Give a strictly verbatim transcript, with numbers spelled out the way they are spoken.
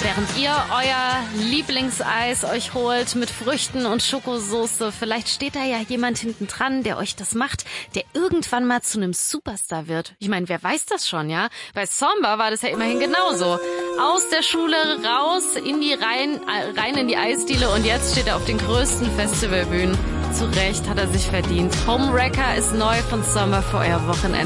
Während ihr euer Lieblingseis euch holt mit Früchten und Schokosoße, vielleicht steht da ja jemand hinten dran, der euch das macht, der irgendwann mal zu einem Superstar wird. Ich meine, wer weiß das schon, ja? Bei Samba war das ja immerhin genauso. Aus der Schule raus, in die rein, rein in die Eisdiele und jetzt steht er auf den größten Festivalbühnen. Zu Recht hat er sich verdient. Homewrecker ist neu von Samba für euer Wochenende.